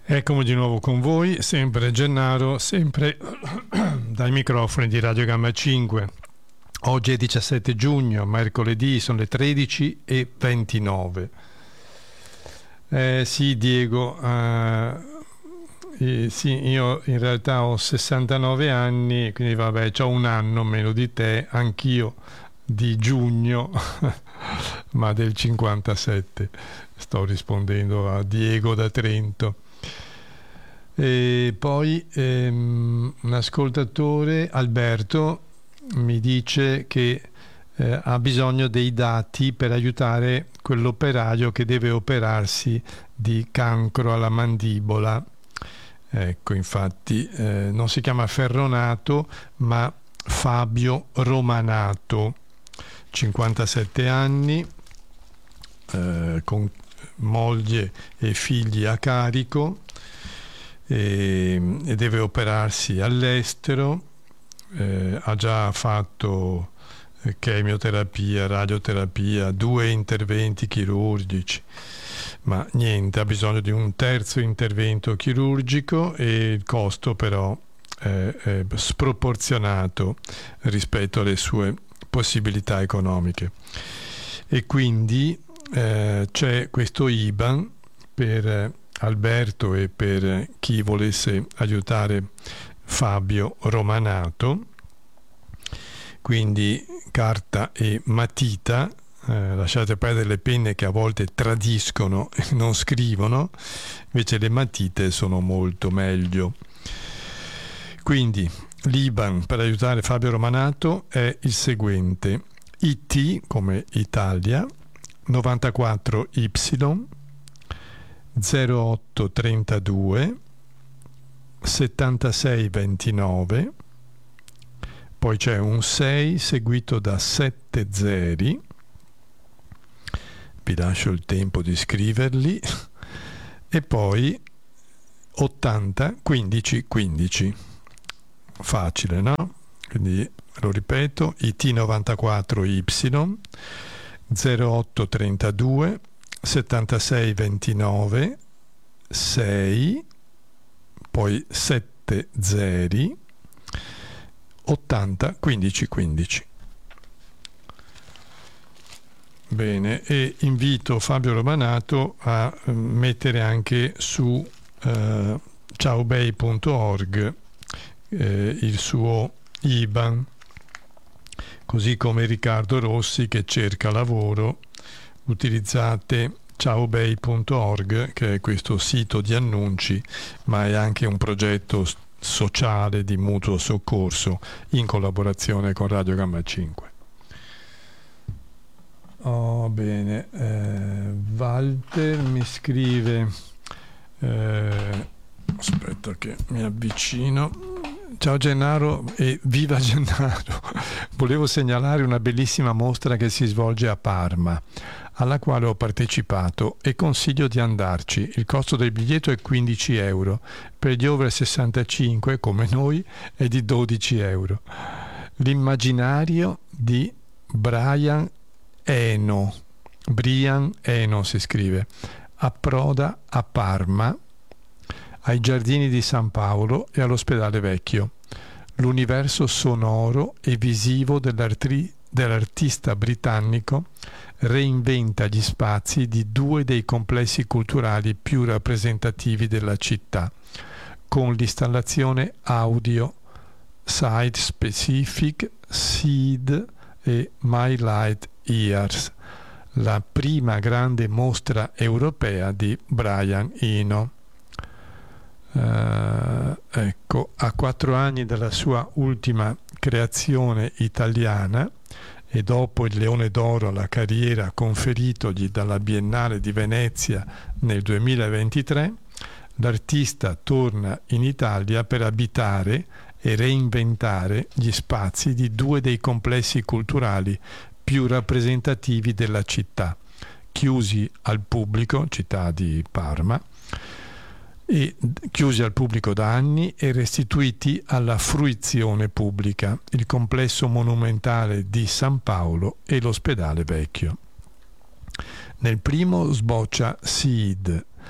Eccomi di nuovo con voi, sempre Gennaro, sempre dai microfoni di Radio Gamma 5. Oggi è 17 giugno, mercoledì, sono le 13:29. Sì, Diego, sì, io in realtà ho 69 anni, quindi vabbè, c'ho un anno meno di te, anch'io di giugno, ma del 57. Sto rispondendo a Diego da Trento. E poi un ascoltatore, Alberto, mi dice che ha bisogno dei dati per aiutare quell'operaio che deve operarsi di cancro alla mandibola. Ecco, infatti non si chiama Ferronato, ma Fabio Romanato, 57 anni, con moglie e figli a carico, e deve operarsi all'estero. Ha già fatto chemioterapia, radioterapia, 2 interventi chirurgici, ma niente, ha bisogno di un terzo intervento chirurgico e il costo però è sproporzionato rispetto alle sue possibilità economiche, e quindi c'è questo IBAN per Alberto e per chi volesse aiutare Fabio Romanato. Quindi carta e matita, lasciate perdere le penne che a volte tradiscono e non scrivono, invece le matite sono molto meglio. Quindi l'IBAN per aiutare Fabio Romanato è il seguente: IT come Italia 94Y 0832 7629, poi c'è un 6 seguito da 7 zeri, vi lascio il tempo di scriverli, e poi 80 15 15, facile, no? Quindi lo ripeto: IT 94Y 0832 7629 6, poi 7 zeri, 80 15 15. Bene, e invito Fabio Romanato a mettere anche su ciaobay.org il suo IBAN, così come Riccardo Rossi che cerca lavoro. Utilizzate ciaobay.org, che è questo sito di annunci, ma è anche un progetto sociale di mutuo soccorso in collaborazione con Radio Gamma 5. Oh, bene. Walter mi scrive, aspetta che mi avvicino. Ciao Gennaro e viva Gennaro! Volevo segnalare una bellissima mostra che si svolge a Parma, alla quale ho partecipato, e consiglio di andarci. Il costo del biglietto è 15 euro, per gli over 65 come noi è di 12 euro. L'immaginario di Brian Eno si scrive, approda a Parma, ai Giardini di San Paolo e all'Ospedale Vecchio. L'universo sonoro e visivo dell'artista britannico reinventa gli spazi di 2 dei complessi culturali più rappresentativi della città, con l'installazione audio Site Specific Seed e My Light Years, la prima grande mostra europea di Brian Eno. Ecco, a 4 anni dalla sua ultima creazione italiana e dopo il Leone d'Oro alla carriera conferitogli dalla Biennale di Venezia nel 2023, l'artista torna in Italia per abitare e reinventare gli spazi di 2 dei complessi culturali più rappresentativi della città, chiusi al pubblico, città di Parma, e chiusi al pubblico da anni e restituiti alla fruizione pubblica, il complesso monumentale di San Paolo e l'Ospedale Vecchio. Nel primo sboccia Seed,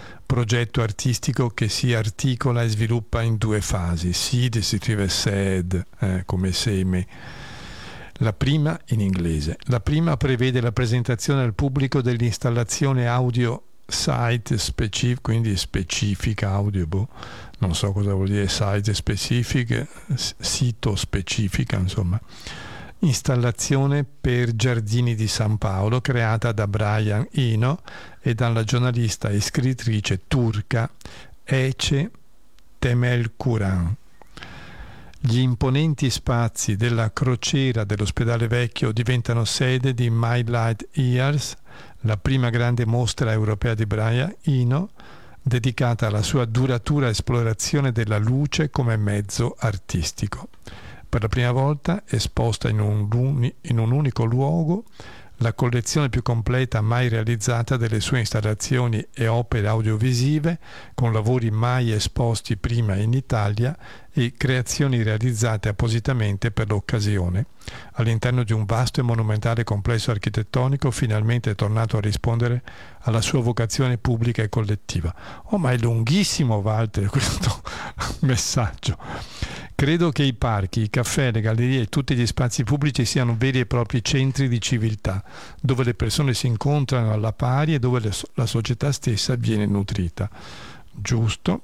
progetto artistico che si articola e sviluppa in 2 fasi. Seed si scrive seed, come seme. La prima in inglese. La prima prevede la presentazione al pubblico dell'installazione audio site specific, quindi specifica audio, non so cosa vuol dire site specific, sito specifica, insomma. Installazione per Giardini di San Paolo, creata da Brian Eno e dalla giornalista e scrittrice turca Ece Temelkuran. Gli imponenti spazi della crociera dell'ospedale vecchio diventano sede di My Light Years, la prima grande mostra europea di Brian Eno, dedicata alla sua duratura esplorazione della luce come mezzo artistico. Per la prima volta esposta in un unico luogo, la collezione più completa mai realizzata delle sue installazioni e opere audiovisive, con lavori mai esposti prima in Italia e creazioni realizzate appositamente per l'occasione, all'interno di un vasto e monumentale complesso architettonico finalmente tornato a rispondere alla sua vocazione pubblica e collettiva. Oh, ma è lunghissimo, Walter, questo messaggio. Credo che i parchi, i caffè, le gallerie e tutti gli spazi pubblici siano veri e propri centri di civiltà, dove le persone si incontrano alla pari e dove la società stessa viene nutrita. Giusto.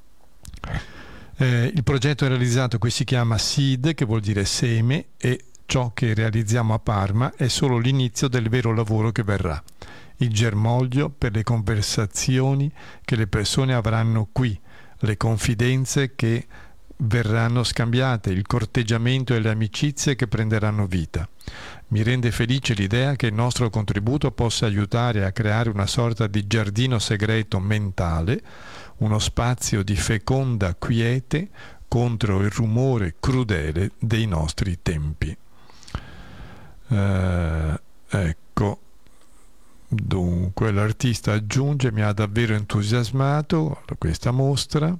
Il progetto realizzato qui si chiama SEED, che vuol dire seme, e ciò che realizziamo a Parma è solo l'inizio del vero lavoro che verrà. Il germoglio per le conversazioni che le persone avranno qui, le confidenze che verranno scambiate, il corteggiamento e le amicizie che prenderanno vita. Mi rende felice l'idea che il nostro contributo possa aiutare a creare una sorta di giardino segreto mentale, uno spazio di feconda quiete contro il rumore crudele dei nostri tempi. Ecco, dunque l'artista aggiunge: mi ha davvero entusiasmato questa mostra.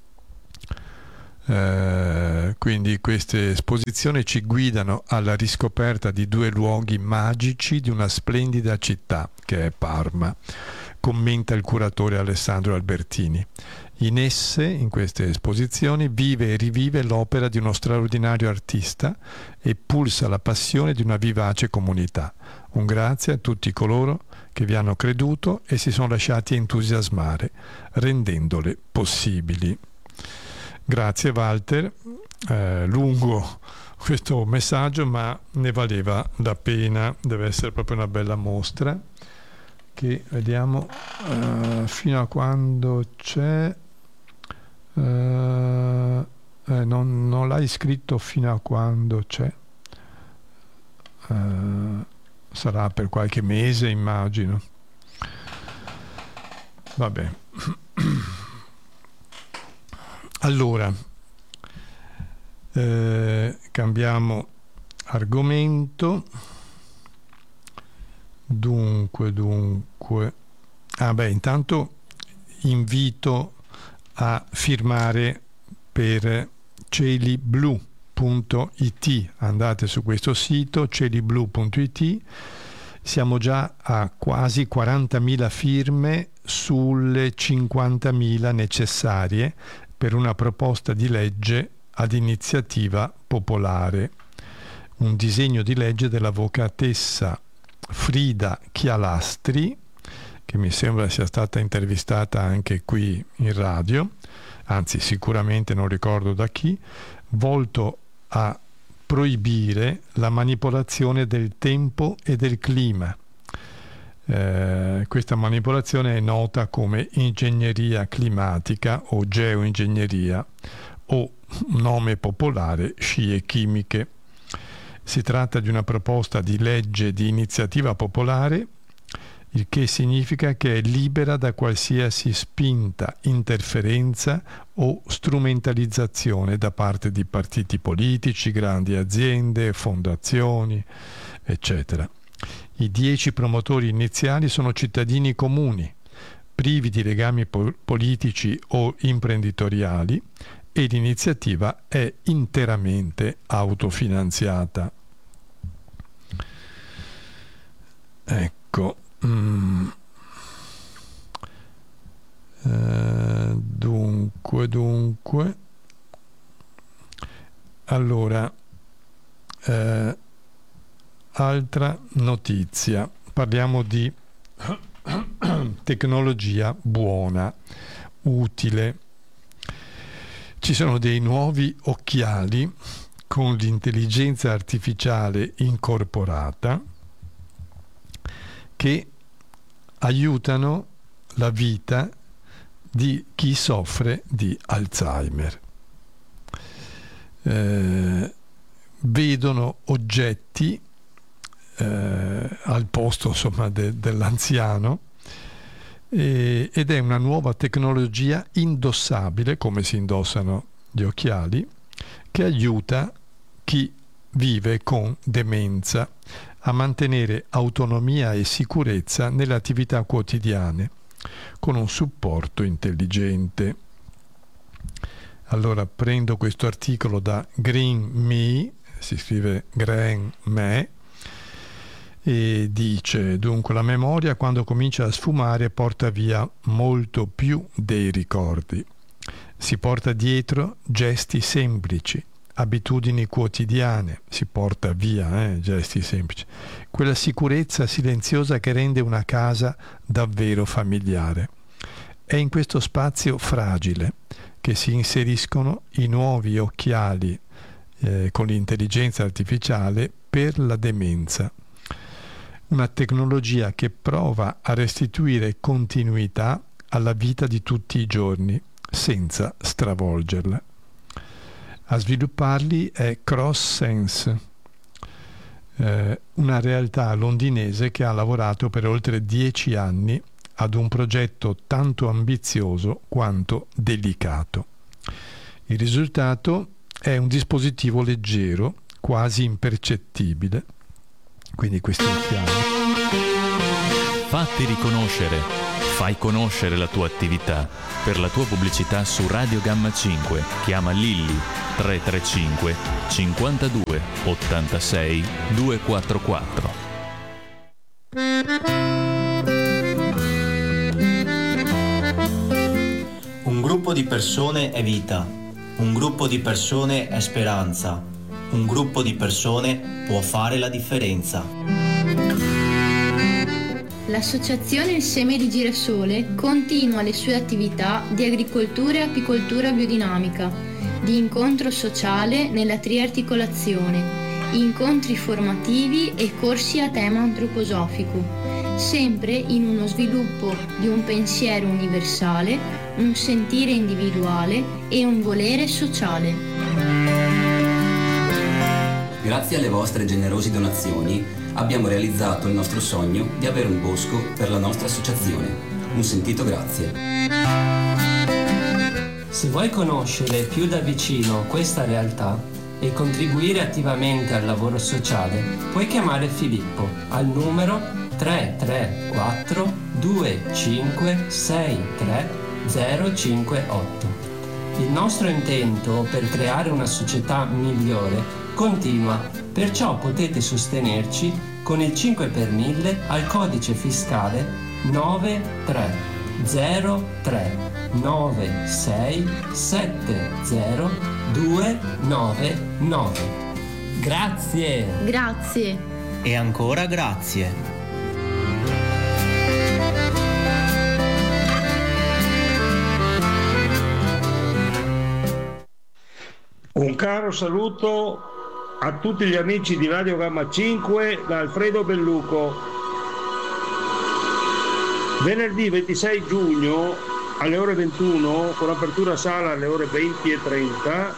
Quindi queste esposizioni ci guidano alla riscoperta di 2 luoghi magici di una splendida città che è Parma, commenta il curatore Alessandro Albertini. In esse, in queste esposizioni, vive e rivive l'opera di uno straordinario artista e pulsa la passione di una vivace comunità. Un grazie a tutti coloro che vi hanno creduto e si sono lasciati entusiasmare, rendendole possibili. Grazie Walter, lungo questo messaggio, ma ne valeva la pena, deve essere proprio una bella mostra, che vediamo fino a quando c'è, non l'hai scritto fino a quando c'è, sarà per qualche mese immagino, vabbè. Allora, cambiamo argomento. Dunque. Intanto invito a firmare per cieliblu.it. Andate su questo sito, cieliblu.it. Siamo già a quasi 40.000 firme sulle 50.000 necessarie per una proposta di legge ad iniziativa popolare, un disegno di legge dell'avvocatessa Frida Chialastri, che mi sembra sia stata intervistata anche qui in radio, anzi sicuramente non ricordo da chi, volto a proibire la manipolazione del tempo e del clima. Questa manipolazione è nota come ingegneria climatica o geoingegneria, o nome popolare scie chimiche. Si tratta di una proposta di legge di iniziativa popolare, il che significa che è libera da qualsiasi spinta, interferenza o strumentalizzazione da parte di partiti politici, grandi aziende, fondazioni, eccetera. I 10 promotori iniziali sono cittadini comuni, privi di legami politici o imprenditoriali, e l'iniziativa è interamente autofinanziata. Ecco. Dunque. Allora, altra notizia. Parliamo di tecnologia buona, utile. Ci sono dei nuovi occhiali con l'intelligenza artificiale incorporata che aiutano la vita di chi soffre di Alzheimer. Vedono oggetti al posto, insomma, dell'anziano, ed è una nuova tecnologia indossabile, come si indossano gli occhiali, che aiuta chi vive con demenza a mantenere autonomia e sicurezza nelle attività quotidiane con un supporto intelligente. Allora prendo questo articolo da Green Me, si scrive Green Me, e dice: dunque, la memoria quando comincia a sfumare porta via molto più dei ricordi. Si porta dietro gesti semplici, abitudini quotidiane, si porta via gesti semplici, quella sicurezza silenziosa che rende una casa davvero familiare. È in questo spazio fragile che si inseriscono i nuovi occhiali con l'intelligenza artificiale per la demenza. Una tecnologia che prova a restituire continuità alla vita di tutti i giorni senza stravolgerla. A svilupparli è CrossSense, una realtà londinese che ha lavorato per oltre 10 anni ad un progetto tanto ambizioso quanto delicato. Il risultato è un dispositivo leggero, quasi impercettibile. Quindi questi occhiali. Fatti riconoscere. Fai conoscere la tua attività. Per la tua pubblicità su Radio Gamma 5 chiama Lilli 335 52 86 244. Un gruppo di persone è vita, un gruppo di persone è speranza, un gruppo di persone può fare la differenza. L'associazione Il Seme di Girasole continua le sue attività di agricoltura e apicoltura biodinamica, di incontro sociale nella triarticolazione, incontri formativi e corsi a tema antroposofico, sempre in uno sviluppo di un pensiero universale, un sentire individuale e un volere sociale. Grazie alle vostre generose donazioni abbiamo realizzato il nostro sogno di avere un bosco per la nostra associazione. Un sentito grazie. Se vuoi conoscere più da vicino questa realtà e contribuire attivamente al lavoro sociale, puoi chiamare Filippo al numero 334 2563 058. Il nostro intento per creare una società migliore continua, perciò potete sostenerci con il 5 per 1000 al codice fiscale 9303 9670299. Grazie! Grazie! E ancora grazie! Un caro saluto a tutti gli amici di Radio Gamma 5 da Alfredo Belluco. Venerdì 26 giugno alle ore 21, con apertura sala alle ore 20:30,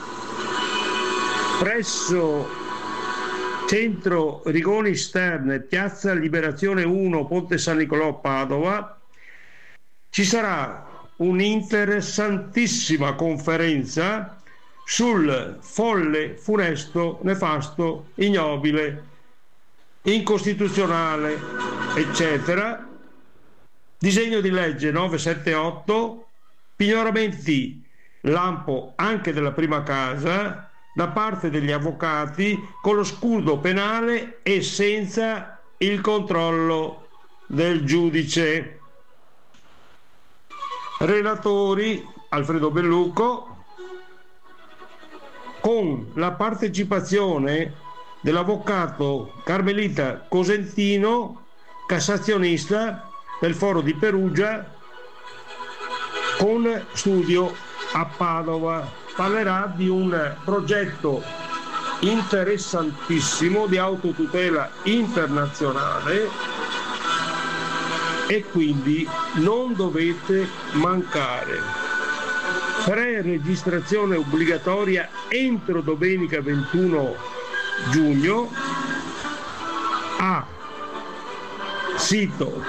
presso Centro Rigoni Stern, Piazza Liberazione 1, Ponte San Nicolò, Padova, ci sarà un'interessantissima conferenza sul folle, funesto, nefasto, ignobile, incostituzionale, eccetera, disegno di legge 978, pignoramenti lampo anche della prima casa da parte degli avvocati con lo scudo penale e senza il controllo del giudice. Relatori Alfredo Bellucco, con la partecipazione dell'avvocato Carmelita Cosentino, cassazionista del Foro di Perugia, con studio a Padova. Parlerà di un progetto interessantissimo di autotutela internazionale e quindi non dovete mancare. Pre-registrazione obbligatoria entro domenica 21 giugno a sito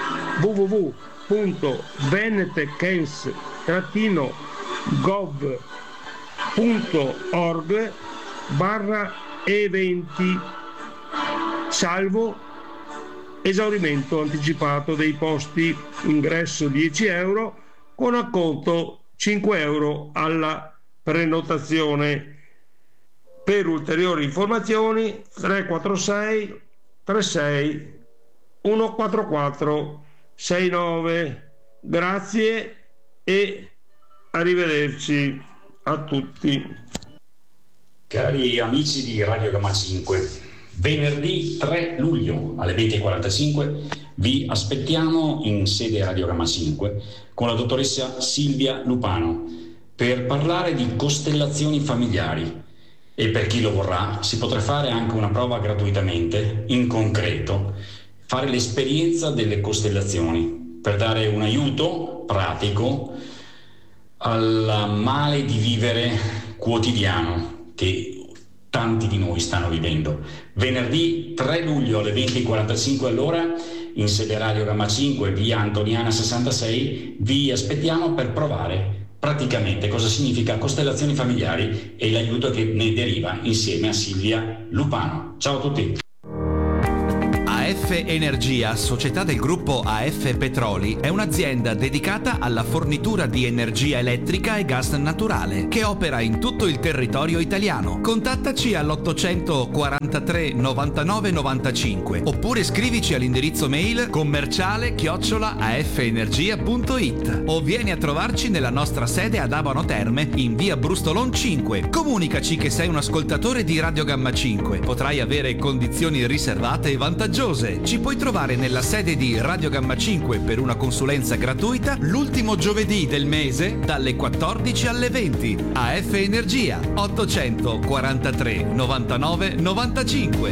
www.venetechens-gov.org/eventi, salvo esaurimento anticipato dei posti. Ingresso 10 euro con acconto 5 euro alla prenotazione. Per ulteriori informazioni 346 36 144 69. Grazie e arrivederci a tutti. Cari amici di Radio Gamma 5, venerdì 3 luglio alle 20:45 vi aspettiamo in sede Radio Gamma 5 con la dottoressa Silvia Lupano per parlare di costellazioni familiari, e per chi lo vorrà si potrà fare anche una prova gratuitamente, in concreto, fare l'esperienza delle costellazioni per dare un aiuto pratico al male di vivere quotidiano che tanti di noi stanno vivendo. Venerdì 3 luglio alle 20:45 all'ora in sede Radio Gamma 5, via Antoniana 66, vi aspettiamo per provare praticamente cosa significa costellazioni familiari e l'aiuto che ne deriva insieme a Silvia Lupano. Ciao a tutti. AF Energia, società del gruppo AF Petroli, è un'azienda dedicata alla fornitura di energia elettrica e gas naturale che opera in tutto il territorio italiano. Contattaci all'800 43 99 95 oppure scrivici all'indirizzo mail commerciale@afenergia.it o vieni a trovarci nella nostra sede ad Abano Terme in via Brustolon 5. Comunicaci che sei un ascoltatore di Radio Gamma 5. Potrai avere condizioni riservate e vantaggiose. Ci puoi trovare nella sede di Radio Gamma 5 per una consulenza gratuita l'ultimo giovedì del mese dalle 14 alle 20. AF Energia 800 43 99 95.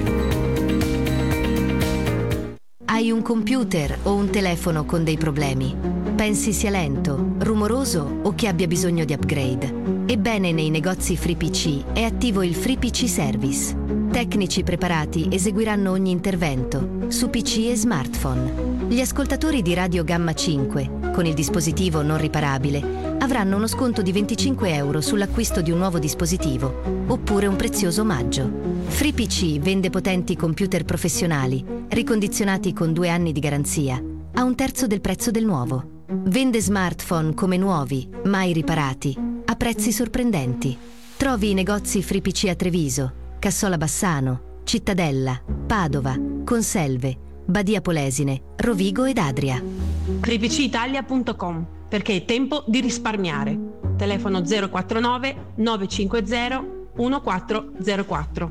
Hai un computer o un telefono con dei problemi? Pensi sia lento, rumoroso o che abbia bisogno di upgrade? Ebbene, nei negozi FreePC è attivo il FreePC Service. Tecnici preparati eseguiranno ogni intervento su PC e smartphone. Gli ascoltatori di Radio Gamma 5, con il dispositivo non riparabile, avranno uno sconto di 25 euro sull'acquisto di un nuovo dispositivo, oppure un prezioso omaggio. FreePC vende potenti computer professionali, ricondizionati con 2 anni di garanzia, a 1/3 del prezzo del nuovo. Vende smartphone come nuovi, mai riparati, a prezzi sorprendenti. Trovi i negozi FreePC a Treviso, Cassola Bassano, Cittadella, Padova, Conselve, Badia Polesine, Rovigo ed Adria. FreePCItalia.com, perché è tempo di risparmiare. Telefono 049 950 1404.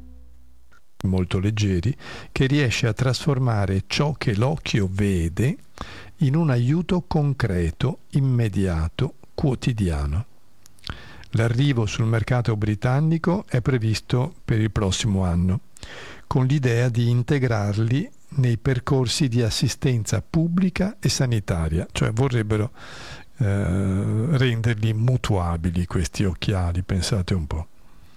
Molto leggeri, che riesce a trasformare ciò che l'occhio vede in un aiuto concreto, immediato, quotidiano. L'arrivo sul mercato britannico è previsto per il prossimo anno, con l'idea di integrarli nei percorsi di assistenza pubblica e sanitaria, cioè vorrebbero renderli mutuabili questi occhiali, pensate un po'.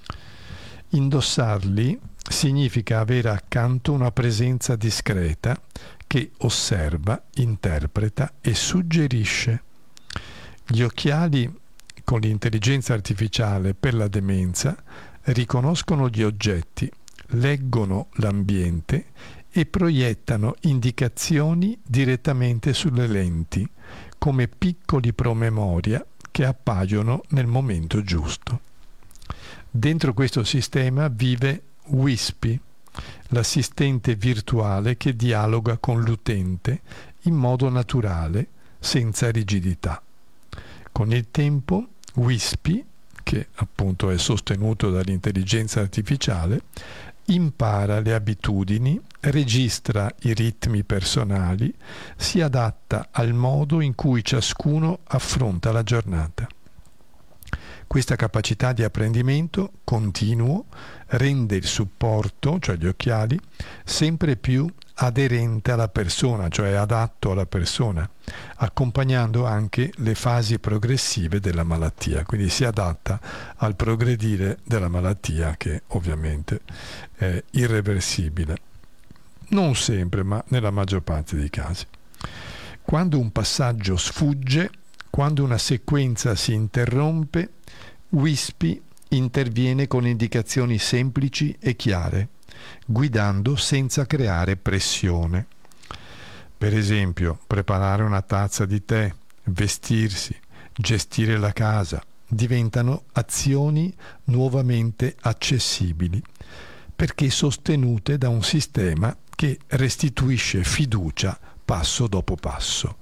Indossarli significa avere accanto una presenza discreta che osserva, interpreta e suggerisce. Gli occhiali con l'intelligenza artificiale per la demenza riconoscono gli oggetti, leggono l'ambiente e proiettano indicazioni direttamente sulle lenti, come piccoli promemoria che appaiono nel momento giusto. Dentro questo sistema vive Wispy, l'assistente virtuale che dialoga con l'utente in modo naturale, senza rigidità. Con il tempo WISPy, che appunto è sostenuto dall'intelligenza artificiale, impara le abitudini, registra i ritmi personali, si adatta al modo in cui ciascuno affronta la giornata. Questa capacità di apprendimento continuo rende il supporto, cioè gli occhiali, sempre più aderente alla persona, cioè adatto alla persona, accompagnando anche le fasi progressive della malattia, quindi si adatta al progredire della malattia, che ovviamente è irreversibile. Non sempre, ma nella maggior parte dei casi. Quando un passaggio sfugge, quando una sequenza si interrompe, WISPy interviene con indicazioni semplici e chiare, guidando senza creare pressione. Per esempio, preparare una tazza di tè, vestirsi, gestire la casa, diventano azioni nuovamente accessibili, perché sostenute da un sistema che restituisce fiducia passo dopo passo.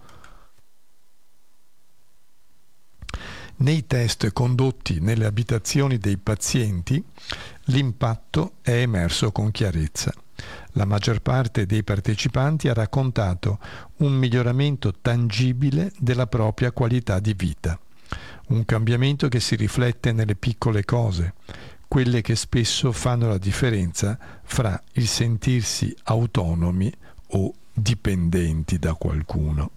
Nei test condotti nelle abitazioni dei pazienti, l'impatto è emerso con chiarezza. La maggior parte dei partecipanti ha raccontato un miglioramento tangibile della propria qualità di vita, un cambiamento che si riflette nelle piccole cose, quelle che spesso fanno la differenza fra il sentirsi autonomi o dipendenti da qualcuno.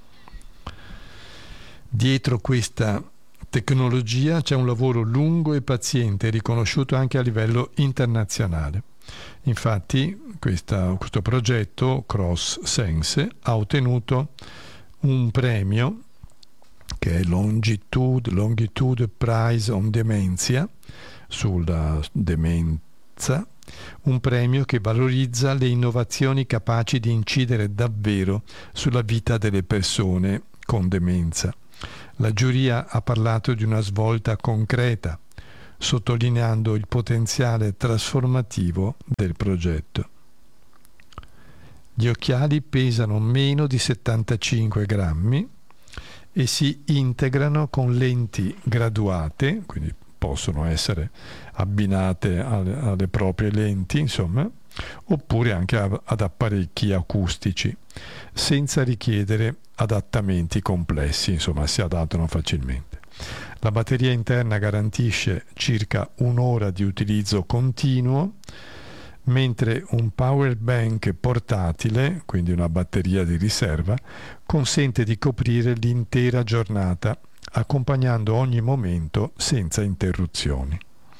Dietro questa tecnologia c'è un lavoro lungo e paziente, riconosciuto anche a livello internazionale. Infatti questo progetto CrossSense ha ottenuto un premio che è Longitude Prize on Dementia, sulla demenza, un premio che valorizza le innovazioni capaci di incidere davvero sulla vita delle persone con demenza. La giuria ha parlato di una svolta concreta, sottolineando il potenziale trasformativo del progetto. Gli occhiali pesano meno di 75 grammi e si integrano con lenti graduate, quindi possono essere abbinate alle proprie lenti, insomma, oppure anche ad apparecchi acustici, senza richiedere adattamenti complessi, insomma, si adattano facilmente. La batteria interna garantisce circa un'ora di utilizzo continuo, mentre un power bank portatile, quindi una batteria di riserva, consente di coprire l'intera giornata, accompagnando ogni momento senza interruzioni.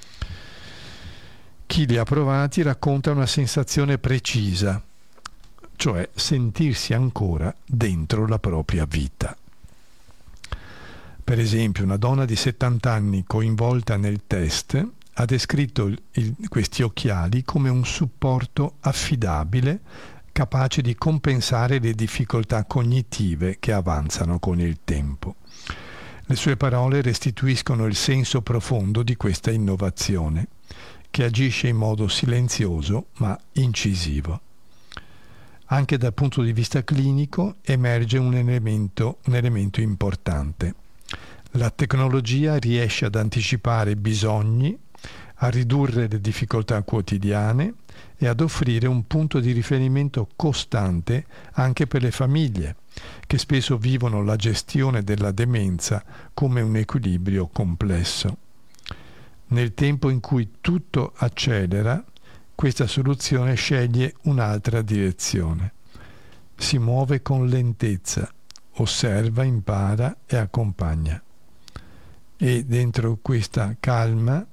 Chi li ha provati racconta una sensazione precisa, cioè sentirsi ancora dentro la propria vita. Per esempio, una donna di 70 anni coinvolta nel test ha descritto questi occhiali come un supporto affidabile, capace di compensare le difficoltà cognitive che avanzano con il tempo. Le sue parole restituiscono il senso profondo di questa innovazione, che agisce in modo silenzioso ma incisivo. Anche dal punto di vista clinico emerge un elemento importante. La tecnologia riesce ad anticipare bisogni, a ridurre le difficoltà quotidiane e ad offrire un punto di riferimento costante anche per le famiglie, che spesso vivono la gestione della demenza come un equilibrio complesso. Nel tempo in cui tutto accelera, questa soluzione sceglie un'altra direzione. Si muove con lentezza, osserva, impara e accompagna. E dentro questa calma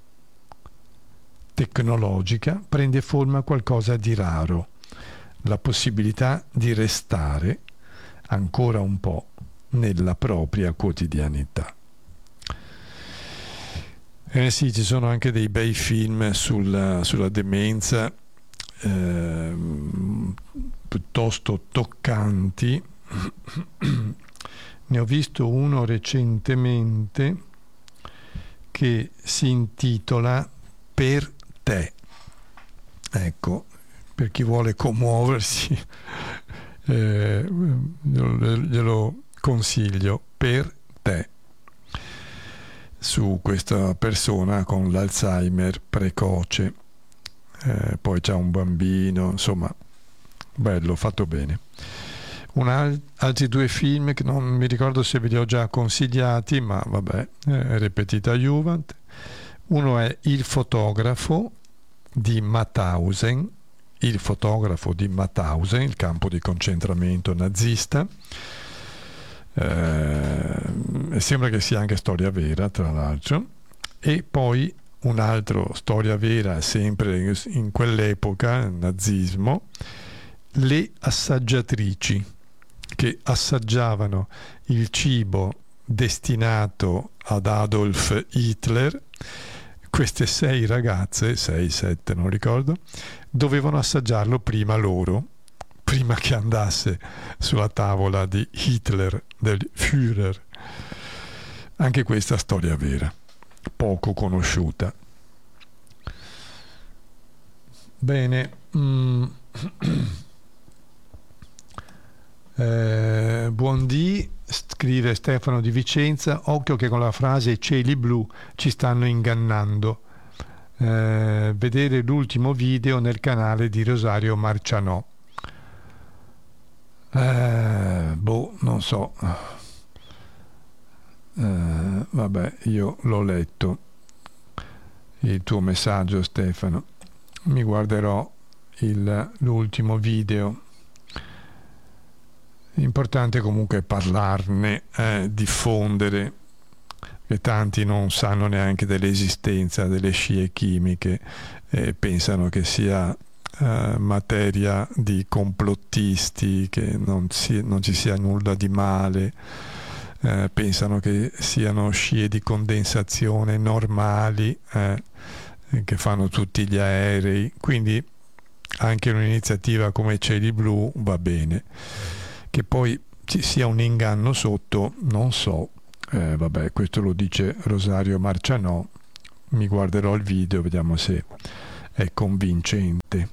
tecnologica prende forma qualcosa di raro, la possibilità di restare ancora un po' nella propria quotidianità. Sì, ci sono anche dei bei film sulla demenza, piuttosto toccanti. Ne ho visto uno recentemente che si intitola Per te. Ecco, per chi vuole commuoversi, glielo consiglio. Per te. su questa persona con l'Alzheimer precoce, poi c'ha un bambino, insomma, bello, fatto bene. Altri due film che non mi ricordo se ve li ho già consigliati, ma vabbè, repetita Juvent. Uno è Il fotografo di Mauthausen, il campo di concentramento nazista. Sembra che sia anche storia vera, tra l'altro. E poi un'altra storia vera, sempre in quell'epoca, nazismo, Le assaggiatrici, che assaggiavano il cibo destinato ad Adolf Hitler. Queste 6 ragazze, 6-7 non ricordo, dovevano assaggiarlo prima loro, prima che andasse sulla tavola di Hitler, del Führer. Anche questa storia vera, poco conosciuta. Bene. Buondì, scrive Stefano di Vicenza, occhio che con la frase cieli blu ci stanno ingannando. Vedere l'ultimo video nel canale di Rosario Marcianò. Non so. Vabbè, io l'ho letto il tuo messaggio, Stefano. Mi guarderò l'ultimo video. Importante comunque parlarne, diffondere, che tanti non sanno neanche dell'esistenza delle scie chimiche, pensano che sia materia di complottisti, che non ci sia nulla di male, pensano che siano scie di condensazione normali, che fanno tutti gli aerei, quindi anche un'iniziativa come Cieli Blu va bene. Che poi ci sia un inganno sotto, non so, vabbè, questo lo dice Rosario Marcianò, mi guarderò il video, vediamo se è convincente.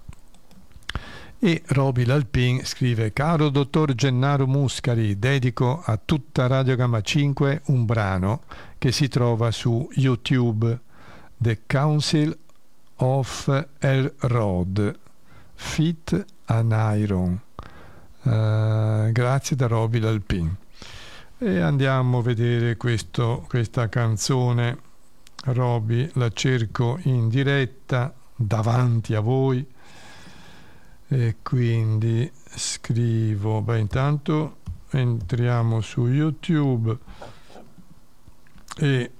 E Roby Lalpin scrive: caro dottor Gennaro Muscari, dedico a tutta Radio Gamma 5 un brano che si trova su YouTube, The Council of Elrod, Fit an Iron. Grazie da Roby Lalpin. E andiamo a vedere questa canzone. Roby, la cerco in diretta davanti a voi e quindi scrivo, intanto entriamo su YouTube e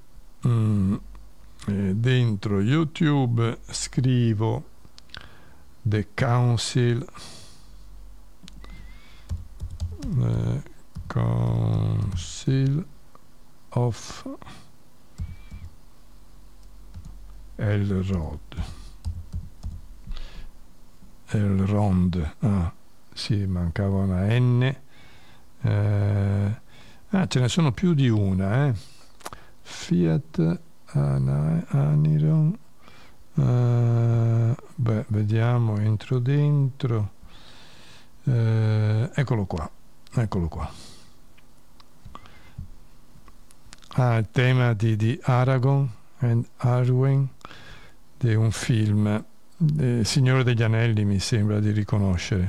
dentro YouTube scrivo The Council of Elrond. Sì, mancava una N. Ce ne sono più di una, Fiat Aniron. Vediamo, entro dentro. Eccolo qua. Il tema di Aragorn and Arwen, di un film Signore degli Anelli, mi sembra di riconoscere.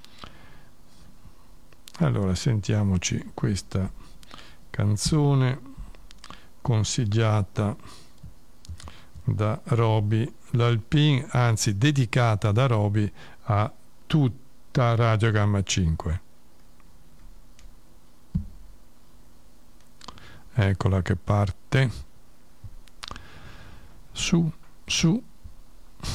Allora sentiamoci questa canzone consigliata da Roby Lalpin, anzi dedicata da Roby a tutta Radio Gamma 5. Eccola che parte. Su